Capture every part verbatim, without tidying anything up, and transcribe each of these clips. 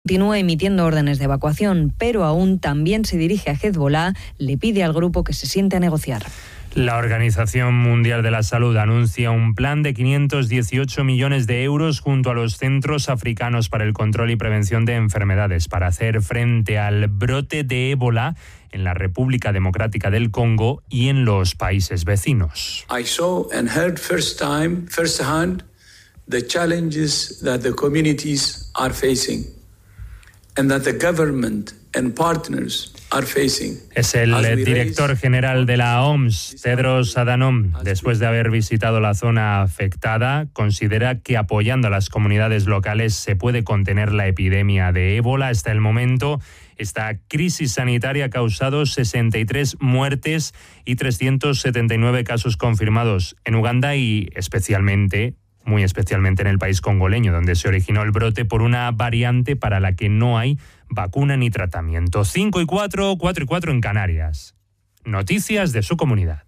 Continúa emitiendo órdenes de evacuación, pero aún también se dirige a Hezbollah, le pide al grupo que se siente a negociar. La Organización Mundial de la Salud anuncia un plan de quinientos dieciocho millones de euros junto a los centros africanos para el control y prevención de enfermedades para hacer frente al brote de ébola en la República Democrática del Congo y en los países vecinos. I saw and heard first time, first hand, the challenges that the communities are facing and that the government and partners are facing. Es el director general de la O M S, Tedros Adhanom. Después de haber visitado la zona afectada, considera que apoyando a las comunidades locales se puede contener la epidemia de ébola. Hasta el momento, esta crisis sanitaria ha causado sesenta y tres muertes y trescientos setenta y nueve casos confirmados en Uganda y especialmente, muy especialmente en el país congoleño, donde se originó el brote por una variante para la que no hay vacuna ni tratamiento. cinco y cuatro, cuatro y cuatro en Canarias. Noticias de su comunidad.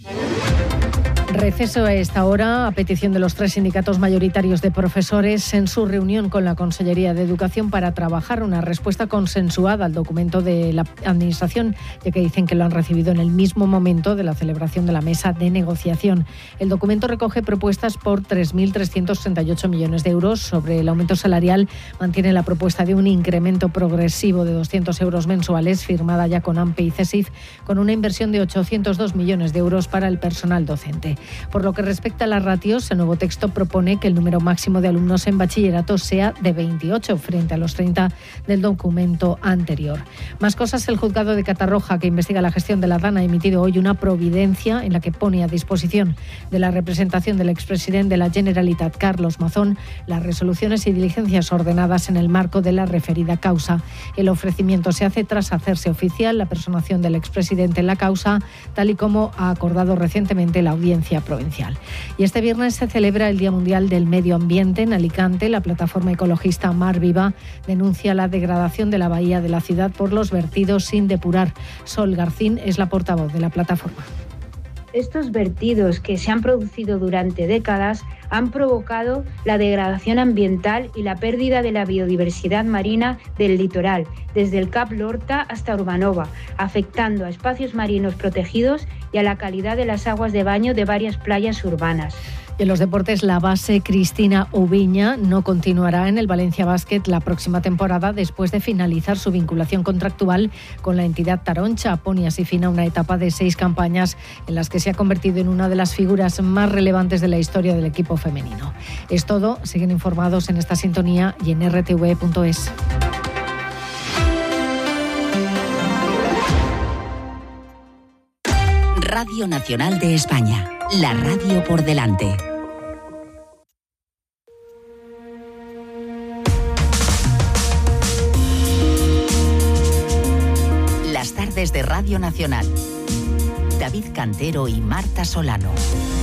Receso a esta hora a petición de los tres sindicatos mayoritarios de profesores en su reunión con la Consellería de Educación para trabajar una respuesta consensuada al documento de la Administración, ya que dicen que lo han recibido en el mismo momento de la celebración de la mesa de negociación. El documento recoge propuestas por tres mil trescientos treinta y ocho millones de euros sobre el aumento salarial. Mantiene la propuesta de un incremento progresivo de doscientos euros mensuales, firmada ya con AMPE y CESIF, con una inversión de ochocientos dos millones de euros para el personal docente. Por lo que respecta a las ratios, el nuevo texto propone que el número máximo de alumnos en bachillerato sea de veintiocho frente a los treinta del documento anterior. Más cosas, el juzgado de Catarroja, que investiga la gestión de la DAN, ha emitido hoy una providencia en la que pone a disposición de la representación del expresidente de la Generalitat, Carlos Mazón, las resoluciones y diligencias ordenadas en el marco de la referida causa. El ofrecimiento se hace tras hacerse oficial la personación del expresidente en la causa, tal y como ha acordado recientemente la audiencia provincial. Y este viernes se celebra el Día Mundial del Medio Ambiente en Alicante. La plataforma ecologista Mar Viva denuncia la degradación de la bahía de la ciudad por los vertidos sin depurar. Sol Garcín es la portavoz de la plataforma. Estos vertidos que se han producido durante décadas han provocado la degradación ambiental y la pérdida de la biodiversidad marina del litoral, desde el Cap Lorta hasta Urbanova, afectando a espacios marinos protegidos y a la calidad de las aguas de baño de varias playas urbanas. Y en los deportes, la base Cristina Ubiña no continuará en el Valencia Basket la próxima temporada después de finalizar su vinculación contractual con la entidad taroncha. Pone así fin a una etapa de seis campañas en las que se ha convertido en una de las figuras más relevantes de la historia del equipo femenino. Es todo. Siguen informados en esta sintonía y en r t v punto es. Radio Nacional de España, la radio por delante. Las tardes de Radio Nacional. David Cantero y Marta Solano.